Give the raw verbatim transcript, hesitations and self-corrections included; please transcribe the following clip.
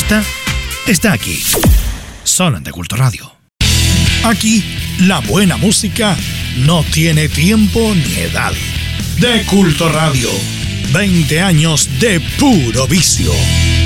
gusta, está aquí. Solo en De Culto Radio. Aquí, la buena música no tiene tiempo ni edad. De Culto Radio. veinte años de puro vicio.